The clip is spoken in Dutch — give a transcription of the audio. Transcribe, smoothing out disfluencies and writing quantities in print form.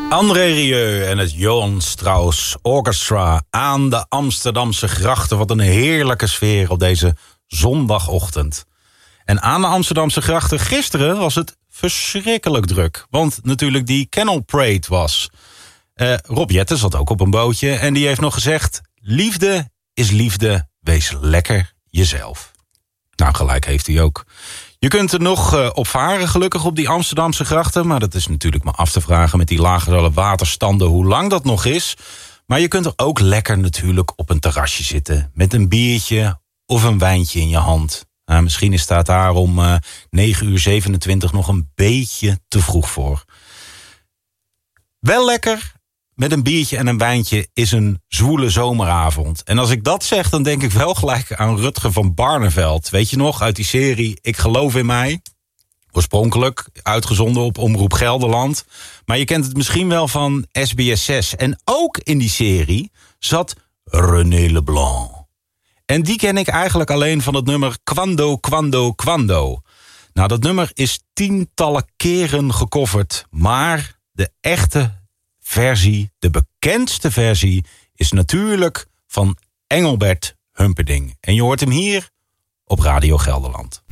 André Rieu en het Johann Strauss Orchestra aan de Amsterdamse grachten. Wat een heerlijke sfeer op deze zondagochtend. En aan de Amsterdamse grachten gisteren was het verschrikkelijk druk. Want natuurlijk die Canal Parade was. Rob Jetten zat ook op een bootje en die heeft nog gezegd: liefde is liefde, wees lekker jezelf. Nou, gelijk heeft hij ook. Je kunt er nog op varen gelukkig op die Amsterdamse grachten. Maar dat is natuurlijk maar af te vragen met die lagere waterstanden hoe lang dat nog is. Maar je kunt er ook lekker natuurlijk op een terrasje zitten. Met een biertje of een wijntje in je hand. Misschien is het daar om 9:27 nog een beetje te vroeg voor. Wel lekker met een biertje en een wijntje is een zwoele zomeravond. En als ik dat zeg, dan denk ik wel gelijk aan Rutger van Barneveld. Weet je nog, uit die serie Ik geloof in mij. Oorspronkelijk uitgezonden op Omroep Gelderland. Maar je kent het misschien wel van SBS 6. En ook in die serie zat René Leblanc. En die ken ik eigenlijk alleen van het nummer Quando, Quando, Quando. Nou, dat nummer is tientallen keren gecoverd. Maar de echte versie, de bekendste versie, is natuurlijk van Engelbert Humperdinck. En je hoort hem hier op Radio Gelderland.